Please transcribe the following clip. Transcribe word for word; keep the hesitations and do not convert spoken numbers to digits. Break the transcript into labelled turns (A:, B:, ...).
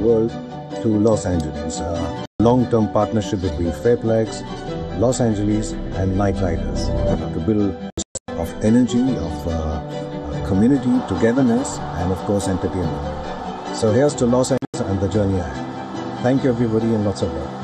A: world to Los Angeles. A long-term partnership between Fairplex, Los Angeles and Knight Riders to build of energy, of uh, community, togetherness and of course entertainment. So here's to Los Angeles and the journey ahead. Thank you everybody and lots of love.